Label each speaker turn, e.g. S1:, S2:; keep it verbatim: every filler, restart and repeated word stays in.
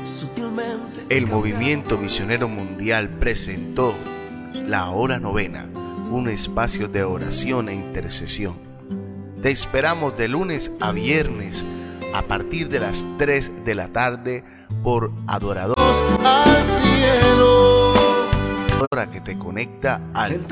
S1: sutilmente.
S2: El Movimiento Misionero Mundial presentó La Hora Novena, un espacio de oración e intercesión. Te esperamos de lunes a viernes a partir de las tres de la tarde por Adorador
S1: Al cielo.
S2: que te conecta al